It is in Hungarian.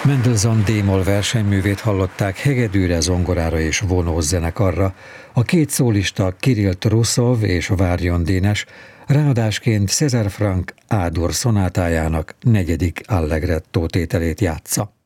Mendelssohn D-moll versenyművét hallották hegedűre, zongorára és vonós zenekarra. A két szólista Kirill Truszov és Varjon Dénes ráadásként César Franck A-dur szonátájának 4. allegretto tételét játsza.